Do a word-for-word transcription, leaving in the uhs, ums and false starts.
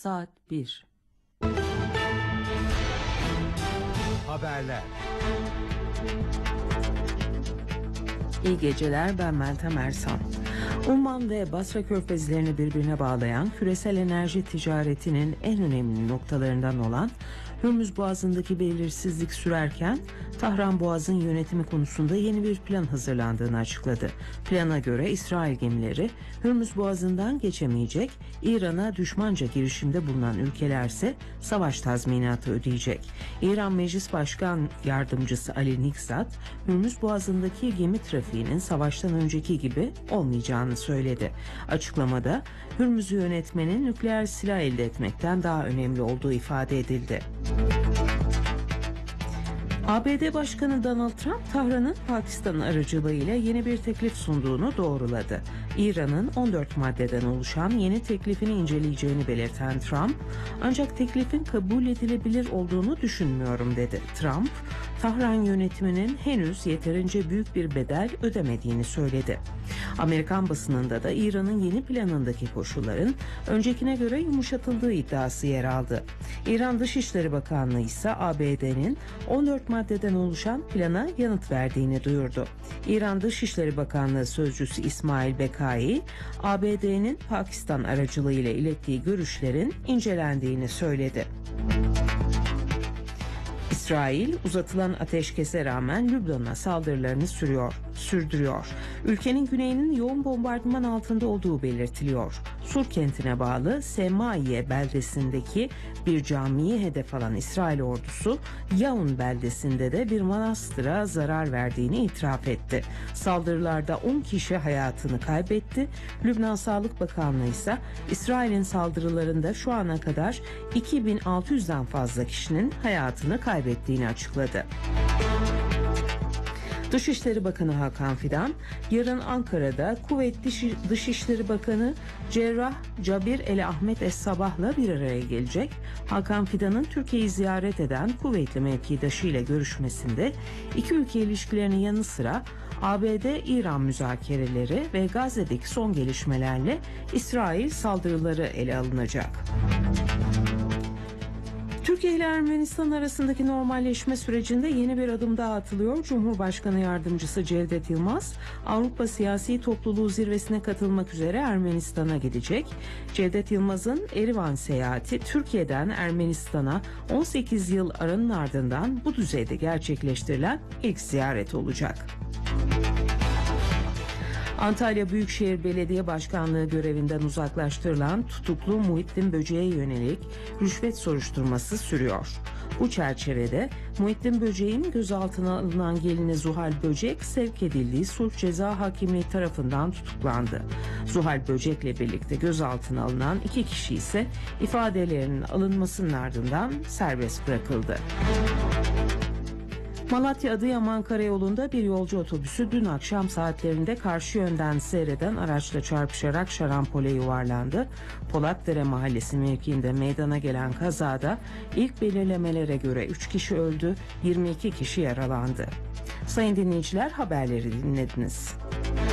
Saat bir. Haberler. İyi geceler, ben Meltem Ersan. Umman ve Basra körfezlerini birbirine bağlayan küresel enerji ticaretinin en önemli noktalarından olan Hürmüz Boğazı'ndaki belirsizlik sürerken Tahran Boğazı'nın yönetimi konusunda yeni bir plan hazırlandığını açıkladı. Plana göre İsrail gemileri Hürmüz Boğazı'ndan geçemeyecek, İran'a düşmanca girişimde bulunan ülkelerse savaş tazminatı ödeyecek. İran Meclis Başkan Yardımcısı Ali Nikzat, Hürmüz Boğazı'ndaki gemi trafiğinin savaştan önceki gibi olmayacağını söyledi. Açıklamada Hürmüz'ü yönetmenin nükleer silah elde etmekten daha önemli olduğu ifade edildi. A B D Başkanı Donald Trump, Tahran'ın Pakistan aracılığıyla yeni bir teklif sunduğunu doğruladı. İran'ın on dört maddeden oluşan yeni teklifini inceleyeceğini belirten Trump, ancak teklifin kabul edilebilir olduğunu düşünmüyorum dedi. Trump, Tahran yönetiminin henüz yeterince büyük bir bedel ödemediğini söyledi. Amerikan basınında da İran'ın yeni planındaki koşulların öncekine göre yumuşatıldığı iddiası yer aldı. İran Dışişleri Bakanlığı ise A B D'nin on dört maddeden oluşan plana yanıt verdiğini duyurdu. İran Dışişleri Bakanlığı Sözcüsü İsmail Bekai, A B D'nin Pakistan aracılığıyla ilettiği görüşlerin incelendiğini söyledi. İsrail uzatılan ateşkese rağmen Lübnan'a saldırılarını sürüyor, sürdürüyor. Ülkenin güneyinin yoğun bombardıman altında olduğu belirtiliyor. Sur kentine bağlı Semaiye beldesindeki bir camiyi hedef alan İsrail ordusu, Yaun beldesinde de bir manastıra zarar verdiğini itiraf etti. Saldırılarda on kişi hayatını kaybetti. Lübnan Sağlık Bakanlığı ise İsrail'in saldırılarında şu ana kadar iki bin altı yüzden fazla kişinin hayatını kaybettiğini açıkladı. Dışişleri Bakanı Hakan Fidan, yarın Ankara'da Kuveyt Dışişleri Bakanı Cerrah Cabir El Ahmet Es Sabah'la bir araya gelecek. Hakan Fidan'ın Türkiye'yi ziyaret eden Kuveytli mevkidaşı ile görüşmesinde iki ülke ilişkilerinin yanı sıra A B D-İran müzakereleri ve Gazze'deki son gelişmelerle İsrail saldırıları ele alınacak. Türkiye ile Ermenistan arasındaki normalleşme sürecinde yeni bir adım daha atılıyor. Cumhurbaşkanı Yardımcısı Cevdet Yılmaz, Avrupa Siyasi Topluluğu zirvesine katılmak üzere Ermenistan'a gidecek. Cevdet Yılmaz'ın Erivan seyahati Türkiye'den Ermenistan'a on sekiz yıl aranın ardından bu düzeyde gerçekleştirilen ilk ziyaret olacak. Antalya Büyükşehir Belediye Başkanlığı görevinden uzaklaştırılan tutuklu Muhittin Böce'ye yönelik rüşvet soruşturması sürüyor. Bu çerçevede Muhittin Böcek'in gözaltına alınan gelini Zuhal Böcek sevk edildiği Sulh Ceza Hakimliği tarafından tutuklandı. Zuhal Böcek'le birlikte gözaltına alınan iki kişi ise ifadelerinin alınmasının ardından serbest bırakıldı. Malatya-Adıyaman Karayolu'nda bir yolcu otobüsü dün akşam saatlerinde karşı yönden seyreden araçla çarpışarak şarampole yuvarlandı. Polatdere Mahallesi mevkiinde meydana gelen kazada ilk belirlemelere göre üç kişi öldü, yirmi iki kişi yaralandı. Sayın dinleyiciler, haberleri dinlediniz.